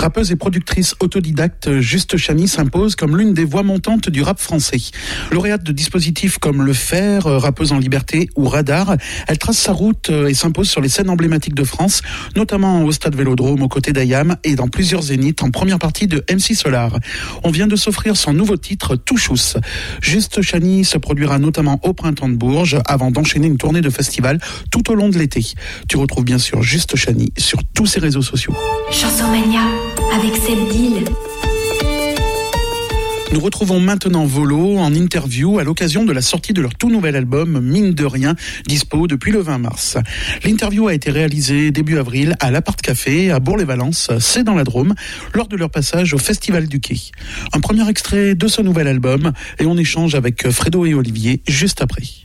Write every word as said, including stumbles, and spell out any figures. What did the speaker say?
Rappeuse et productrice autodidacte, Juste Chani s'impose comme l'une des voix montantes du rap français. Lauréate de dispositifs comme Le Fer, Rappeuse en liberté ou Radar, elle trace sa route et s'impose sur les scènes emblématiques de France, notamment au Stade Vélodrome aux côtés d'Ayam et dans plusieurs zéniths en première partie de M C Solar. On vient de s'offrir son nouveau titre, Touchous. Juste Chani se produira notamment au Printemps de Bourges avant d'enchaîner une tournée de festival tout au long de l'été. Tu retrouves bien sûr Juste Chani sur tous ses réseaux sociaux. Chansomania avec Seb Deal. Nous retrouvons maintenant Volo en interview à l'occasion de la sortie de leur tout nouvel album Mine de Rien, dispo depuis le vingt mars. L'interview a été réalisée début avril à l'Appart Café à Bourg-les-Valences, c'est dans la Drôme, lors de leur passage au Festival du Quai. Un premier extrait de ce nouvel album et on échange avec Fredo et Olivier juste après.